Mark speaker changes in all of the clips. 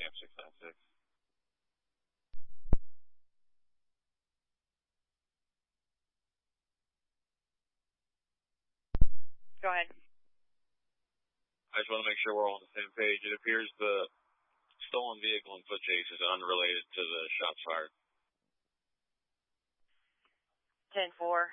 Speaker 1: Sam 696.
Speaker 2: Go ahead.
Speaker 1: I just want to make sure we're all on the same page. It appears the stolen vehicle and foot chase is unrelated to the shots fired.
Speaker 2: 10-4.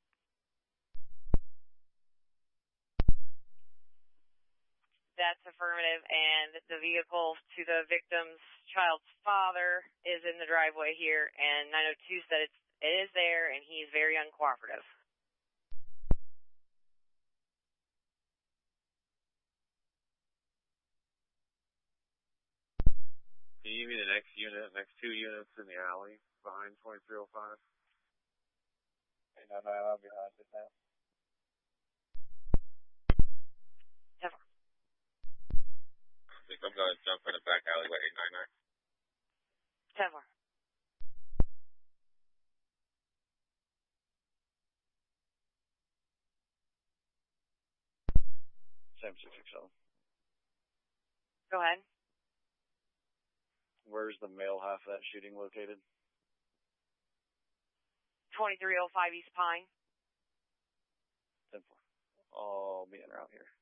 Speaker 2: That's affirmative, and the vehicle to the victim's child's father is in the driveway here, and 902 said it is there, and he's very uncooperative.
Speaker 1: Can you give me the next two units in the alley behind 2305? Okay, 99, I'll be behind it now.
Speaker 2: 10-4.
Speaker 1: I think I'm going to jump in the back alley by 899.
Speaker 2: 10-4.
Speaker 3: Sam 667.
Speaker 2: Go ahead.
Speaker 3: Where's the male half of that shooting located?
Speaker 2: 2305 East Pine.
Speaker 3: 10-4. I'll be en route here.